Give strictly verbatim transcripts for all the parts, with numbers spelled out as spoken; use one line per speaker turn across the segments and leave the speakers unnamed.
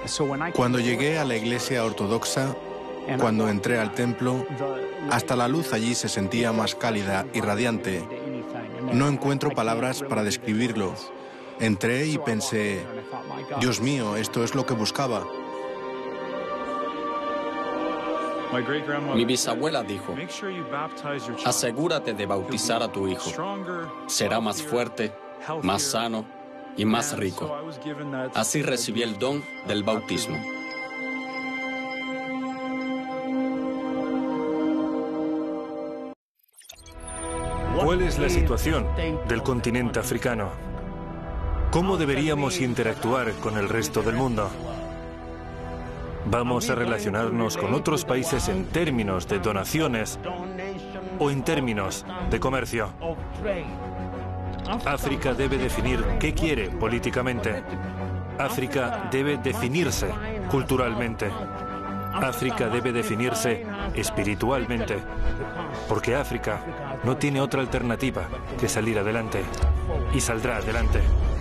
Cuando llegué a la iglesia ortodoxa, cuando entré al templo, hasta la luz allí se sentía más cálida y radiante. No encuentro palabras para describirlo. Entré y pensé, Dios mío, esto es lo que buscaba.
Mi bisabuela dijo, asegúrate de bautizar a tu hijo. Será más fuerte, más sano y más rico. Así recibí el don del bautismo.
¿Cuál es la situación del continente africano? ¿Cómo deberíamos interactuar con el resto del mundo? ¿Vamos a relacionarnos con otros países en términos de donaciones o en términos de comercio? África debe definir qué quiere políticamente. África debe definirse culturalmente. África debe definirse espiritualmente. Porque África no tiene otra alternativa que salir adelante. Y saldrá adelante.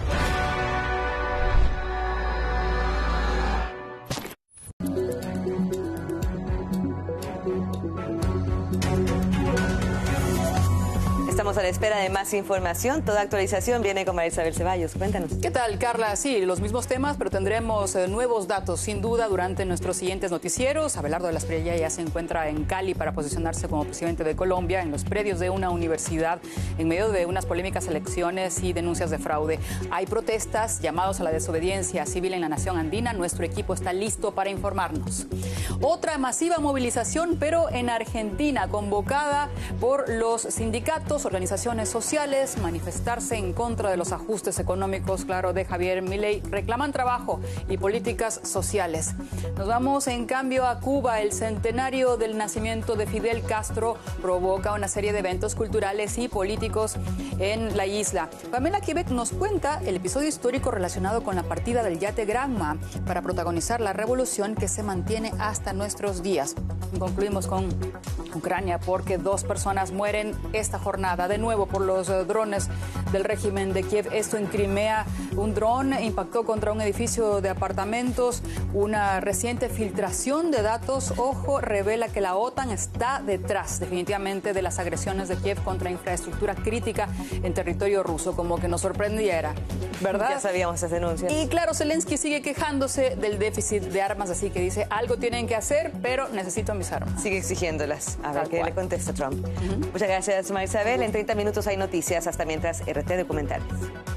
Estamos a la espera de más información. Toda actualización viene con María Isabel Ceballos. Cuéntanos.
¿Qué tal, Carla? Sí, los mismos temas, pero tendremos eh, nuevos datos, sin duda, durante nuestros siguientes noticieros. Abelardo de la Espriella ya se encuentra en Cali para posicionarse como presidente de Colombia en los predios de una universidad en medio de unas polémicas elecciones y denuncias de fraude. Hay protestas, llamados a la desobediencia civil en la nación andina. Nuestro equipo está listo para informarnos. Otra masiva movilización, pero en Argentina, convocada por los sindicatos, organizaciones sociales, manifestarse en contra de los ajustes económicos, claro, de Javier Milei. Reclaman trabajo y políticas sociales. Nos vamos, en cambio, a Cuba. El centenario del nacimiento de Fidel Castro provoca una serie de eventos culturales y políticos en la isla. Pamela Quebec nos cuenta el episodio histórico relacionado con la partida del yate Granma para protagonizar la revolución que se mantiene hasta nuestros días. Concluimos con Ucrania porque dos personas mueren esta jornada de nuevo por los uh, drones del régimen de Kiev. Esto en Crimea. Un dron impactó contra un edificio de apartamentos. Una reciente filtración de datos, ojo, revela que la OTAN está detrás definitivamente de las agresiones de Kiev contra infraestructura crítica en territorio ruso. Como que nos sorprendiera, ¿verdad?
Ya sabíamos esa denuncia.
Y claro, Zelensky sigue quejándose del déficit de armas, así que dice, algo tienen que hacer, pero necesito mis armas.
Sigue exigiéndolas. A ver
Tal
qué
cual.
le contesta Trump. Uh-huh. Muchas gracias, María Isabel. En treinta minutos hay noticias. Hasta mientras, R T Documentales.